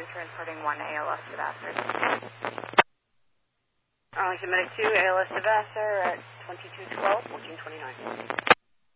transporting 1 ALS to Vassar. Arlington Medic 2, ALS to Vassar at 2212, 1429.